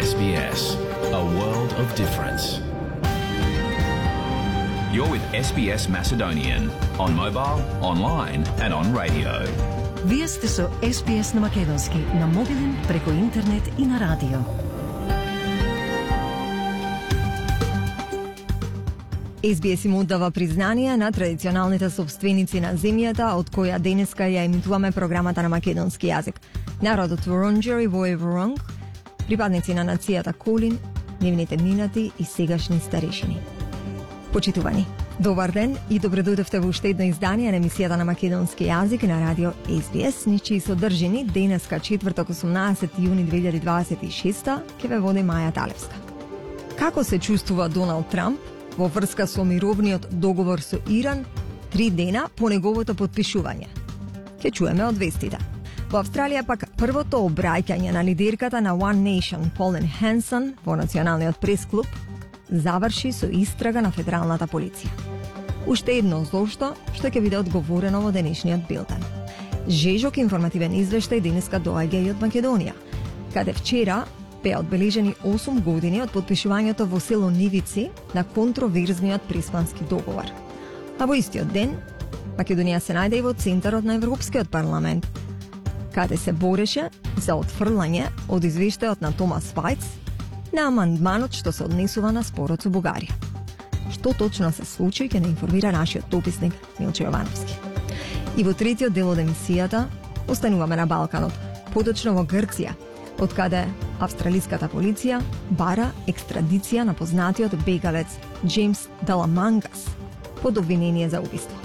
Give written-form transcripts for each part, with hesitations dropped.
SBS, a world of difference. You're with SBS Macedonian on mobile, online and on radio. Вие сте со SBS на македонски, на мобилен, преку интернет и на радио. SBS им оддава признание на традиционалните собственици на земјата, од која денеска ја емитуваме програмата на македонски јазик. Народот Воронџер и Воеворонг, припадници на нацијата Колин, нивните минати и сегашни старешини. Почитувани, добар ден и добре дојдовте во уште едно издание на емисијата на македонски јазик на радио SBS, ничии содржини денеска четврток 18 јуни 2026 ќе ве води Маја Талевска. Како се чувствува Доналд Трамп во врска со мировниот договор со Иран 3 дена по неговото потпишување? Ке чуеме од вестите. Во Австралија пак првото обраќање на лидерката на One Nation, Pauline Hanson, во Националниот прес-клуб, заврши со истрага на федералната полиција. Уште едно зошто што ќе биде одговорено во денешниот билтен. Жежок информативен извештај денеска доаѓа и од Македонија, каде вчера беа одбележени 8 години од потпишувањето во село Нивици на контроверзниот преспански договор. А во истиот ден, Македонија се најде и во центарот на Европскиот парламент, каде се бореше за отфрлање од извештајот на Томас Вајц на амандманот што се однесува на спорот со Бугарија. Што точно се случи, ќе не информира нашиот дописник Милче Јовановски. И во третиот дел од емисијата остануваме на Балканот, поточно во Грција, од каде австралиската полиција бара екстрадиција на познатиот бегалец Джеймс Даламангас под обвинение за убиство.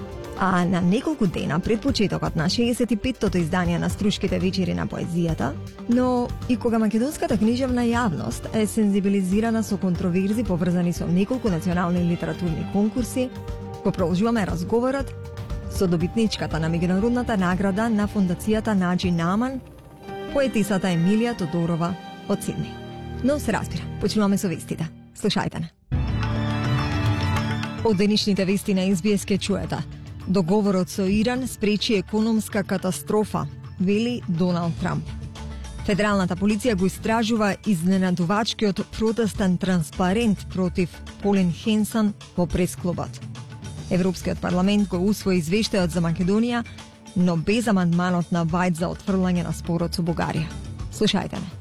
А на неколку дена пред почетокот на 65-тото издание на Струшките вечери на поезијата, но и кога македонската книжевна јавност е сензибилизирана со контроверзи поврзани со неколку национални литературни конкурси, го продолжуваме разговорот со добитничката на меѓународната награда на фондацијата Наџи Нааман, поетисата Емилија Тодорова од Сидни. Но се разбира, почнуваме со вестите. Слушајте не. Од денешните вести на SBS ке чуете: договорот со Иран спречи економска катастрофа, вели Доналд Трамп. Федералната полиција го истражува изненадувачкиот протестен транспарент против Полин Хенсон во пресклубот. Европскиот парламент го усвои извештајот за Македонија, но без амандманот на Вајд за отфрлање на спорот со Бугарија. Слушајте ме.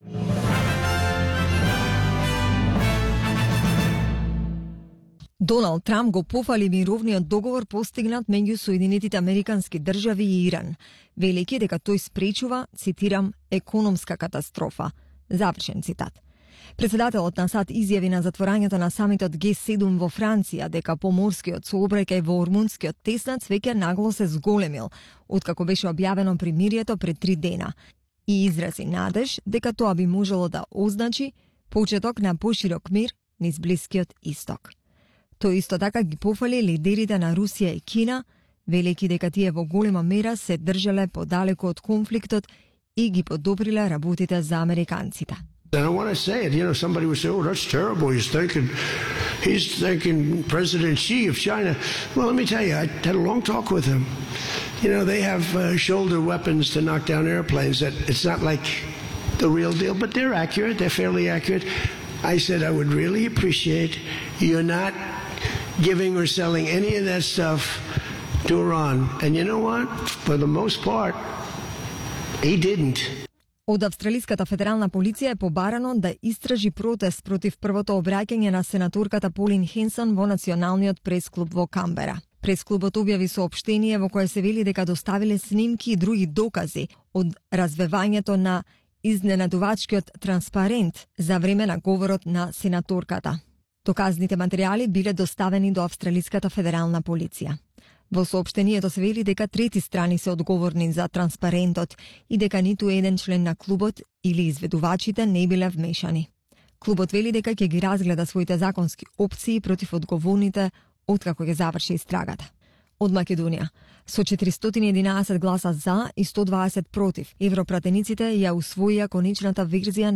Доналд Трамп го пофали мировниот договор постигнат меѓу Соединетите Американски држави и Иран, велики дека тој спречува, цитирам, економска катастрофа. Завршен цитат. Председателот на САД изјави на затворањето на самитот Г7 во Франција дека поморскиот сообраќај во Ормунскиот теснац веќе нагло се зголемил, откако беше објавено примирието пред 3 дена, и изрази надеж дека тоа би можело да означи почеток на поширок мир низ Блискиот Исток. Тој исто така ги пофали лидерите на Русија и Кина, велики дека тие во голема мера се држале подалеку од конфликтот и ги подобриле работите за американците. I don't want to say it. Somebody would say, "Oh, that's terrible. He's thanking President Xi of China." Well, let me tell you, I had a long talk with him. They have shoulder weapons to knock down airplanes. That it's not like the real deal, but they're accurate. They're fairly accurate. I said I would really appreciate you not giving or selling any of that stuff to Iran. And you know what? For the most part, he didn't. Од австралиската федерална полиција е побарано да истражи протест против првото обраќање на сенаторката Полин Хенсон во Националниот пресклуб во Камбера. Пресклубот објави соопштение во кое се вели дека доставиле снимки и други докази од развевањето на изненадувачкиот транспарент за време на говорот на сенаторката. Доказните материјали биле доставени до австралиската федерална полиција. Во соопштението се вели дека трети страни се одговорни за транспарентот и дека ниту еден член на клубот или изведувачите не биле вмешани. Клубот вели дека ќе ги разгледа своите законски опции против одговорните откако ќе заврши истрагата. Од Македонија, со 411 гласа за и 120 против, европратениците ја усвоија конечната верзија